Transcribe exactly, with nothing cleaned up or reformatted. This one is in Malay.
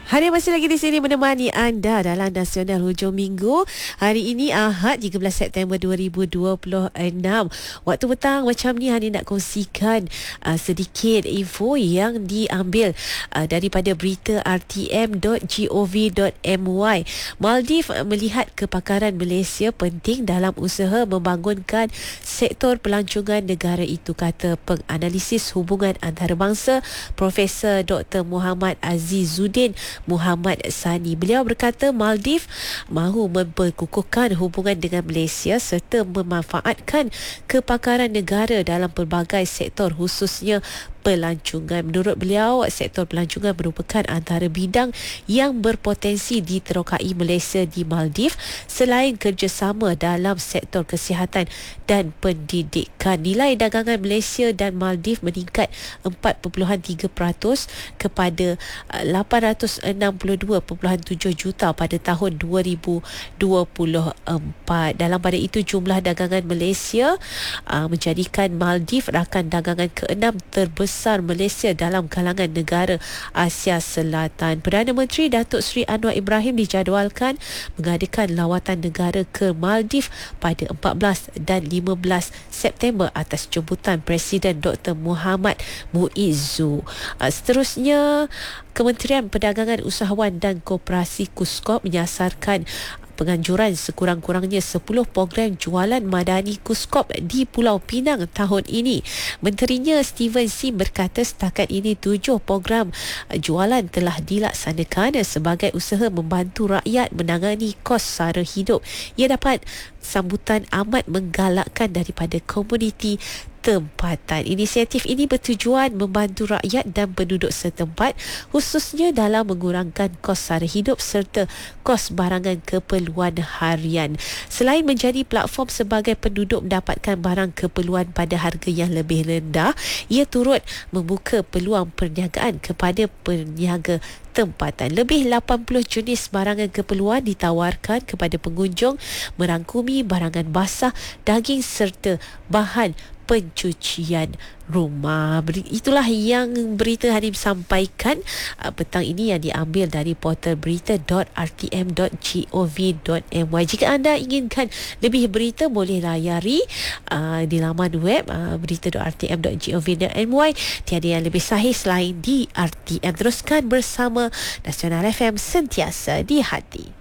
Hari masih lagi di sini menemani anda dalam Nasional Hujung Minggu. Hari ini Ahad tiga belas September dua ribu dua puluh enam. Waktu petang macam ni Hani nak kongsikan uh, sedikit info yang diambil uh, daripada berita r t m dot gov dot my. Maldives melihat kepakaran Malaysia penting dalam usaha membangunkan sektor pelancongan negara itu, kata penganalisis hubungan antarabangsa Profesor Doktor Muhammad Azizuddin Muhammad Sani. Beliau berkata Maldives mahu memperkukuhkan hubungan dengan Malaysia serta memanfaatkan kepakaran negara dalam pelbagai sektor, khususnya pelancongan. Menurut beliau, sektor pelancongan merupakan antara bidang yang berpotensi diterokai Malaysia di Maldives selain kerjasama dalam sektor kesihatan dan pendidikan. Nilai dagangan Malaysia dan Maldives meningkat empat perpuluhan tiga peratus kepada lapan ratus enam puluh dua perpuluhan tujuh juta pada tahun dua ribu dua puluh empat. Dalam pada itu, jumlah dagangan Malaysia uh, menjadikan Maldives rakan dagangan keenam terbesar Malaysia dalam kalangan negara Asia Selatan. Perdana Menteri Datuk Seri Anwar Ibrahim dijadualkan mengadakan lawatan negara ke Maldives pada empat belas dan lima belas September atas jemputan Presiden Doktor Muhammad Muizzu. Seterusnya, Kementerian Perdagangan Usahawan dan Koperasi KUSKOP menyasarkan penganjuran sekurang-kurangnya sepuluh program jualan madani KUSKOP di Pulau Pinang tahun ini. Menterinya Steven Sim berkata setakat ini tujuh program jualan telah dilaksanakan sebagai usaha membantu rakyat menangani kos sara hidup. Ia dapat sambutan amat menggalakkan daripada komuniti tempatan. Inisiatif ini bertujuan membantu rakyat dan penduduk setempat, khususnya dalam mengurangkan kos sara hidup serta kos barangan keperluan harian. Selain menjadi platform sebagai penduduk mendapatkan barang keperluan pada harga yang lebih rendah, ia turut membuka peluang perniagaan kepada peniaga tempatan. Lebih lapan puluh jenis barangan keperluan ditawarkan kepada pengunjung, merangkumi barangan basah, daging serta bahan pencucian rumah. Itulah yang berita Hanim sampaikan uh, petang ini yang diambil dari portal berita dot r t m dot gov dot my. Jika anda inginkan lebih berita, boleh layari uh, di laman web uh, berita dot r t m dot gov dot my. Tiada yang lebih sahih selain di R T M. Teruskan bersama Nasional F M, sentiasa di hati.